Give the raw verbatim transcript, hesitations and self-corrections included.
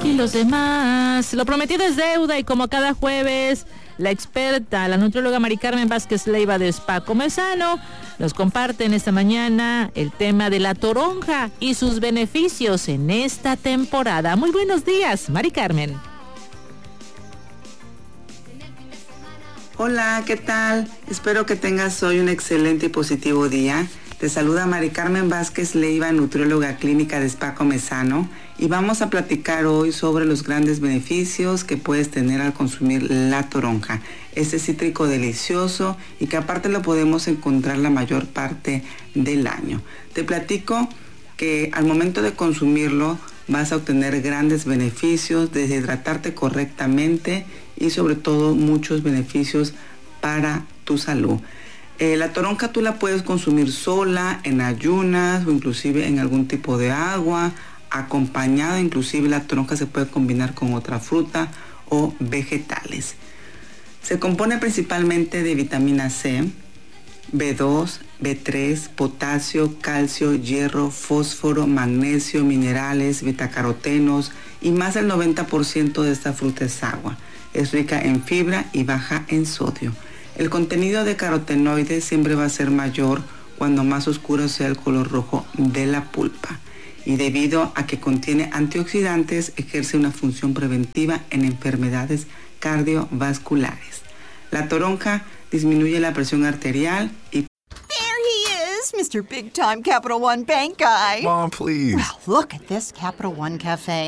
y los demás. Lo prometido es deuda y como cada jueves, la experta, la nutrióloga Mari Carmen Vázquez Leiva de Spa Comezano, nos comparte en esta mañana el tema de la toronja y sus beneficios en esta temporada. Muy buenos días, Mari Carmen. Hola, ¿qué tal? Espero que tengas hoy un excelente y positivo día. Te saluda Mari Carmen Vázquez Leiva, nutrióloga clínica de Spa Comezano, y vamos a platicar hoy sobre los grandes beneficios que puedes tener al consumir la toronja. Este cítrico delicioso y que aparte lo podemos encontrar la mayor parte del año. Te platico que al momento de consumirlo vas a obtener grandes beneficios, desde hidratarte correctamente y sobre todo muchos beneficios para tu salud. Eh, la toronja tú la puedes consumir sola, en ayunas o inclusive en algún tipo de agua, acompañada. Inclusive la toronja se puede combinar con otra fruta o vegetales. Se compone principalmente de vitamina C, B dos, B tres, potasio, calcio, hierro, fósforo, magnesio, minerales, betacarotenos y más del noventa por ciento de esta fruta es agua. Es rica en fibra y baja en sodio. El contenido de carotenoides siempre va a ser mayor cuando más oscuro sea el color rojo de la pulpa. Y debido a que contiene antioxidantes, ejerce una función preventiva en enfermedades cardiovasculares. La toronja disminuye la presión arterial y... There he is, Mister Big Time Capital One Bank Guy. Mom, please. Well, look at this Capital One Cafe.